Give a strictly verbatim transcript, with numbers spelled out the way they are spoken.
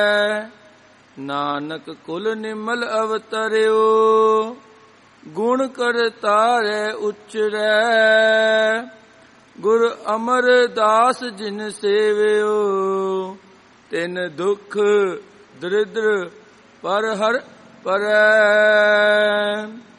ਨਾਨਕ ਕੁਲ ਨਿਮਲ ਅਵਤਰਿਓ, ਗੁਣ ਕਰਤਾਰੈ ਉਚਰੈ। ਗੁਰ ਅਮਰਦਾਸ ਜਿਨ ਸੇਵਿਓ, ਤਿਨ ਦੁਖ ਦਰਿਦ੍ਰ ਪਰ ਹਰ ਪਰੈ।